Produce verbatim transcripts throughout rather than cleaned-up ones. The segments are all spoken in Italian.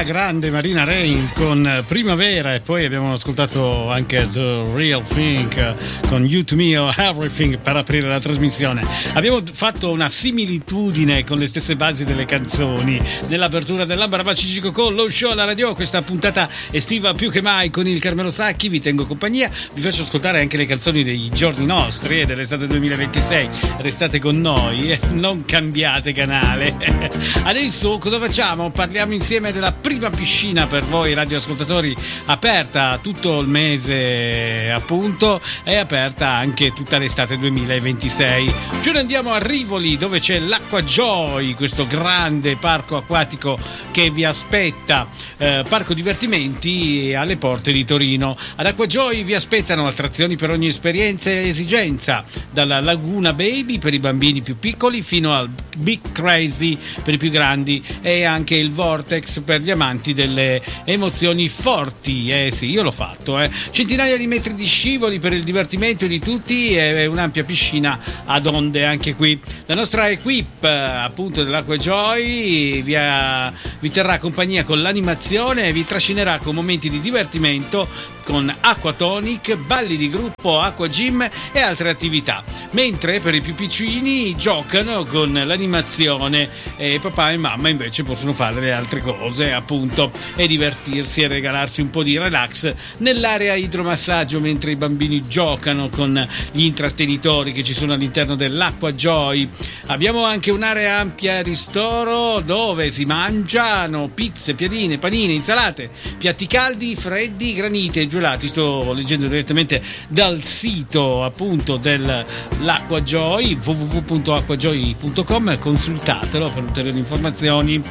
la grande Marina Rain con Primavera, e poi abbiamo ascoltato anche The Real Thing con You to Me or Everything per aprire la trasmissione. Abbiamo fatto una similitudine con le stesse basi delle canzoni nell'apertura dell'Ambra Pacifico con lo show alla radio. Questa puntata estiva più che mai con il Carmelo Sacchi, vi tengo compagnia, vi faccio ascoltare anche le canzoni dei giorni nostri e dell'estate duemilaventisei. Restate con noi, non cambiate canale. Adesso cosa facciamo? Parliamo insieme della prima piscina per voi radioascoltatori, aperta tutto il mese appunto, è aperta anche tutta l'estate duemilaventisei. Ce ne andiamo a Rivoli, dove c'è l'Acqua Joy, questo grande parco acquatico che vi aspetta, eh, parco divertimenti alle porte di Torino. Ad Acqua Joy vi aspettano attrazioni per ogni esperienza e esigenza, dalla Laguna Baby per i bambini più piccoli fino al Big Crazy per i più grandi, e anche il Vortex per gli amanti delle emozioni forti. Eh sì, io l'ho fatto, eh. Centinaia di metri di scivoli per il divertimento di tutti e un'ampia piscina ad onde anche qui. La nostra equip appunto dell'Acqua Joy vi, ha, vi terrà compagnia con l'animazione e vi trascinerà con momenti di divertimento con Acqua Tonic, balli di gruppo, Acqua Gym e altre attività, mentre per i più piccini giocano con l'animazione e papà e mamma invece possono fare le altre cose appunto e divertirsi e regalarsi un po' di relax nell'area idromassaggio mentre i bambini giocano con gli intrattenitori che ci sono all'interno dell'Acqua Joy. Abbiamo anche un'area ampia ristoro dove si mangiano pizze, piadine, panini, insalate, piatti caldi, freddi, granite, gelati. Sto leggendo direttamente dal sito appunto dell'Acqua Joy, w w w punto acquajoy punto com, consultatelo per ulteriori informazioni.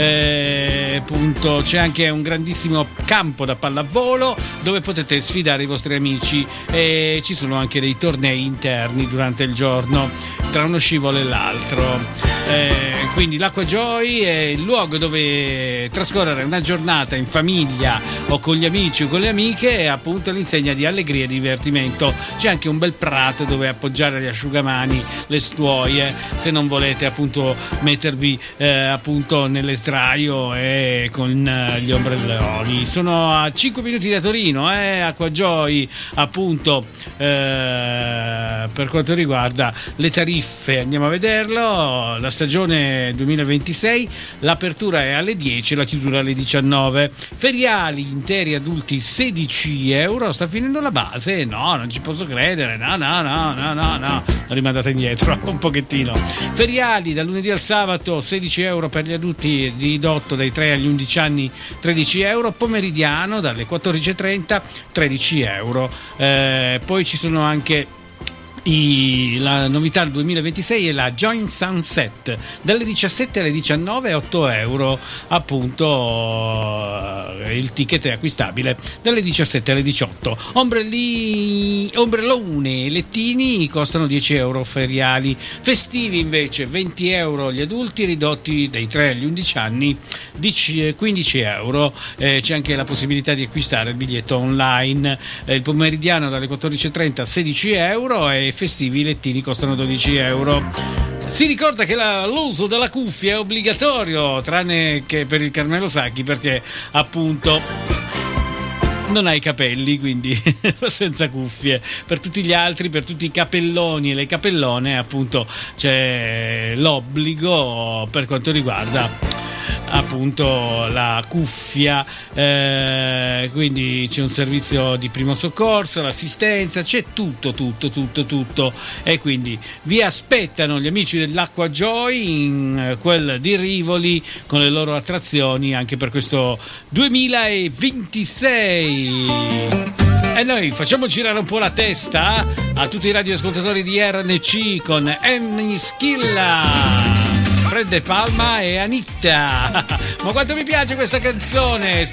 Eh, appunto c'è anche un grandissimo campo da pallavolo dove potete sfidare i vostri amici e ci sono anche dei tornei interni durante il giorno tra uno scivolo e l'altro. Eh, quindi l'Acqua Joy è il luogo dove trascorrere una giornata in famiglia o con gli amici o con le amiche, e appunto l'insegna di allegria e divertimento. C'è anche un bel prato dove appoggiare gli asciugamani, le stuoie, se non volete appunto mettervi eh, appunto nell'estraio e con eh, gli ombrelloni. Sono a cinque minuti da Torino, eh, Acqua Joy appunto. Eh, per quanto riguarda le tariffe andiamo a vederlo. La stagione duemilaventisei, l'apertura è alle dieci, la chiusura alle diciannove. Feriali interi adulti sedici euro. Sta finendo la base? No, non ci posso credere. No, no, no, no, no, no. L'ho rimandata indietro un pochettino. Feriali da lunedì al sabato sedici euro per gli adulti di ridotto dai tre agli undici anni, tredici euro. Pomeridiano dalle quattordici e trenta, tredici euro. Eh, poi ci sono anche I, la novità del duemilaventisei è la Joint Sunset dalle diciassette alle diciannove, otto euro appunto. Il ticket è acquistabile dalle diciassette alle diciotto. Ombrelli, ombrellone, lettini costano dieci euro feriali. Festivi invece venti euro gli adulti, ridotti dai tre agli undici anni, quindici euro. Eh, c'è anche la possibilità di acquistare il biglietto online. Eh, il pomeridiano dalle quattordici e trenta sedici euro e festivi i lettini costano dodici euro. Si ricorda che la, l'uso della cuffia è obbligatorio, tranne che per il Carmelo Sacchi, perché appunto non ha i capelli, quindi senza cuffie. Per tutti gli altri, per tutti i capelloni e le capellone, appunto c'è l'obbligo per quanto riguarda appunto la cuffia, eh, quindi c'è un servizio di primo soccorso, l'assistenza, c'è tutto tutto tutto tutto e quindi vi aspettano gli amici dell'Acqua Joy in quel di Rivoli con le loro attrazioni anche per questo duemilaventisei. E noi facciamo girare un po' la testa a tutti i radioascoltatori di R N C con Annie Schilla, Fred De Palma e Anitta. Ma quanto mi piace questa canzone!